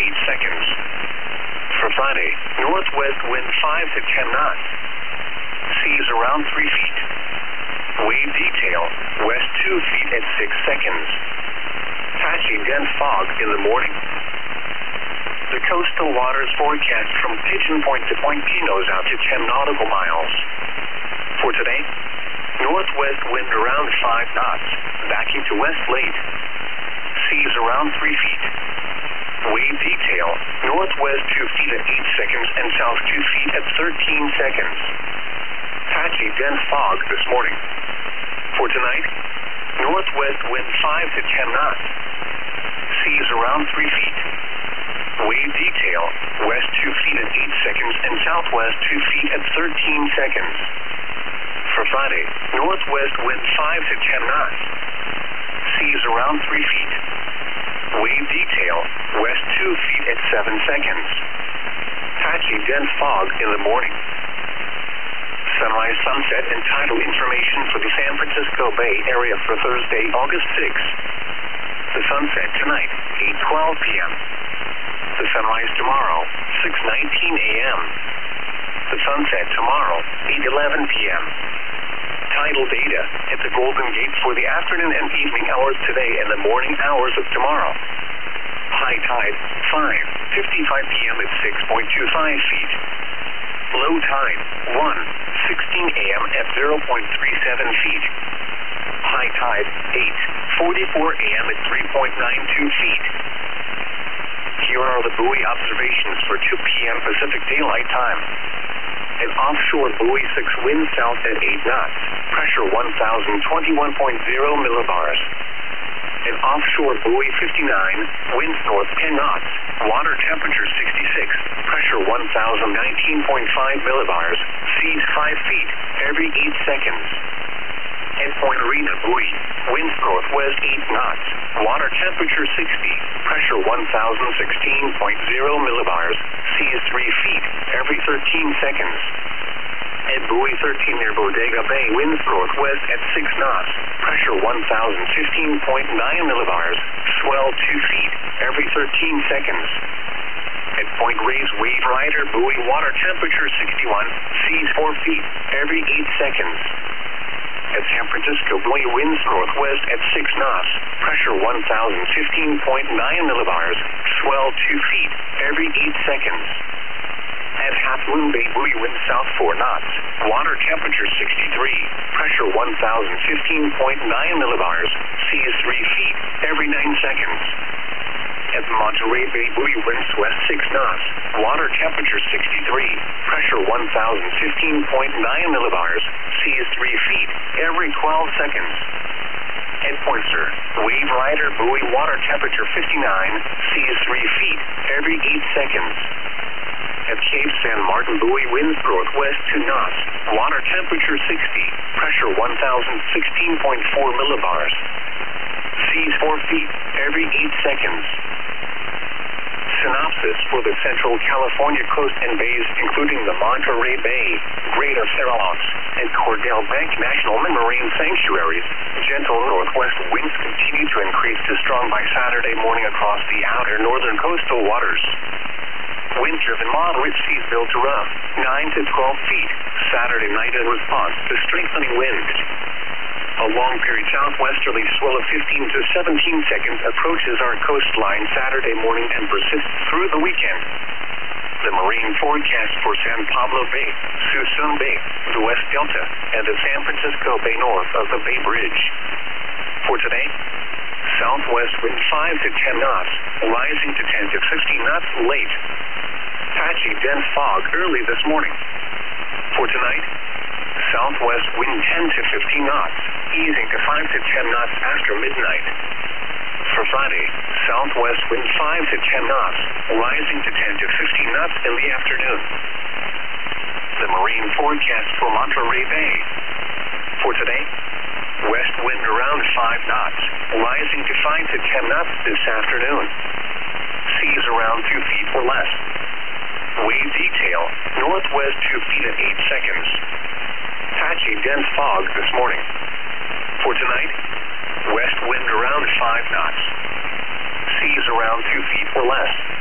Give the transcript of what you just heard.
8 seconds. For Friday, northwest wind 5 to 10 knots. Seas around 3 feet. Wave detail, west 2 feet at 6 seconds. Patchy dense fog in the morning. The coastal waters forecast from Pigeon Point to Point Pinos out to 10 nautical miles. For today, northwest wind around 5 knots, backing to west late. Seas around 3 feet. Wave detail, northwest 2 feet at 8 seconds and south 2 feet at 13 seconds. Patchy dense fog this morning. For tonight, northwest wind 5 to 10 knots. Seas around 3 feet. Wave detail, west 2 feet at 8 seconds and southwest 2 feet at 13 seconds. For Friday, northwest wind 5 to 10 knots. Seas around 3 feet. Wave detail, west 2 feet at 7 seconds. Patchy dense fog in the morning. Sunrise, sunset, and tidal information for the San Francisco Bay Area for Thursday, August 6th. The sunset tonight, 8:12 p.m. The sunrise tomorrow, 6:19 a.m. The sunset tomorrow, 8:11 p.m. Tidal data at the Golden Gate for the afternoon and evening hours today and the morning hours of tomorrow. High tide, 5:55 p.m. at 6.25 feet. Low tide, 1:16 a.m. at 0.37 feet. High tide, 8:44 a.m. at 3.92 feet. Here are the buoy observations for 2 p.m. Pacific Daylight Time. An offshore buoy 6 wind south at 8 knots, pressure 1,021.0 millibars. An offshore buoy 59, winds north 10 knots, water temperature 66, pressure 1,019.5 millibars, seas 5 feet, every 8 seconds. At Point Arena buoy, winds northwest 8 knots, water temperature 60, pressure 1,016.0 millibars, seas 3 feet, every 13 seconds. At buoy 13 near Bodega Bay, winds northwest at 6 knots, pressure 1,015.9 millibars, swell 2 feet, every 13 seconds. At Point Reyes Wave Rider buoy, water temperature 61, seas 4 feet, every 8 seconds. At San Francisco buoy, winds northwest at 6 knots, pressure 1,015.9 millibars, swell 2 feet, every 8 seconds. At Half Moon Bay buoy, wind south 4 knots, water temperature 63, pressure 1,015.9 millibars, seas 3 feet, every 9 seconds. At Monterey Bay buoy, winds west 6 knots, water temperature 63, pressure 1,015.9 millibars, seas 3 feet, every 12 seconds. At Pointer, Wave Rider buoy, water temperature 59, seas 3 feet, every 8 seconds. At Cape San Martin buoy, winds northwest 2 knots, water temperature 60, pressure 1,016.4 millibars, seas 4 feet, every 8 seconds. Synopsis for the Central California coast and bays, including the Monterey Bay, Greater Farall Oaks, and Cordell Bank National Marine Sanctuaries. Gentle northwest winds continue to increase to strong by Saturday morning across the outer northern coastal waters. Wind-driven moderate seas build to rough, 9 to 12 feet, Saturday night in response to strengthening winds. A long-period southwesterly swell of 15 to 17 seconds approaches our coastline Saturday morning and persists through the weekend. The marine forecast for San Pablo Bay, Suisun Bay, the West Delta, and the San Francisco Bay north of the Bay Bridge. For today, southwest wind 5 to 10 knots, rising to 10 to 15 knots late. Patchy dense fog early this morning. For tonight, southwest wind 10 to 15 knots, easing to 5 to 10 knots after midnight. For Friday, southwest wind 5 to 10 knots, rising to 10 to 15 knots in the afternoon. The marine forecast for Monterey Bay. For today, west wind around 5 knots, rising to 5 to 10 knots this afternoon. Seas around 2 feet or less. Wave detail, northwest 2 feet at 8 seconds. Patchy dense fog this morning. For tonight, west wind around 5 knots. Seas around 2 feet or less.